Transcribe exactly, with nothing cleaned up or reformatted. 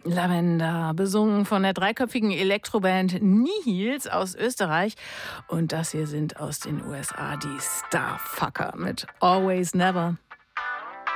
Lavender, besungen von der dreiköpfigen Elektroband Nihils aus Österreich. Und das hier sind aus den U S A die Starfucker mit Always Never.